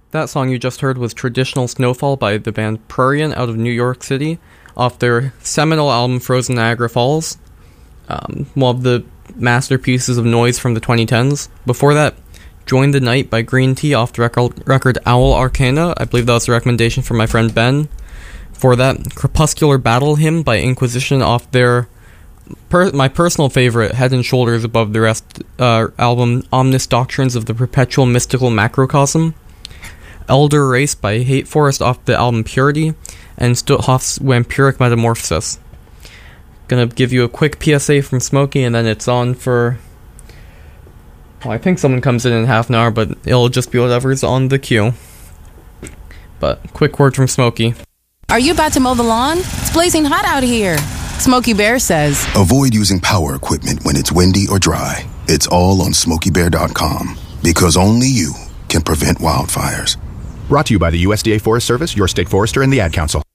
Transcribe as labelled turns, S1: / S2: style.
S1: That song you just heard was Traditional Snowfall by the band Prairie out of New York City, off their seminal album Frozen Niagara Falls, one of the masterpieces of noise from the 2010s. Before that, Join the Night by Green Tea off the record Owl Arcana. I believe that was a recommendation from my friend Ben. For that, Crepuscular Battle Hymn by Inquisition off their my personal favorite, Head and Shoulders Above the Rest album, Omnis Doctrines of the Perpetual Mystical Macrocosm. Elder Race by Hate Forest off the album Purity, and Stutthoff's Vampiric Metamorphosis. Gonna give you a quick PSA from Smokey, and then it's on for... Well, I think someone comes in half an hour, but it'll just be whatever's on the queue. But, quick word from Smokey.
S2: Are you about to mow the lawn? It's blazing hot out here. Smokey Bear says,
S3: avoid using power equipment when it's windy or dry. It's all on SmokeyBear.com, because only you can prevent wildfires.
S4: Brought to you by the USDA Forest Service, your state forester, and the Ad Council.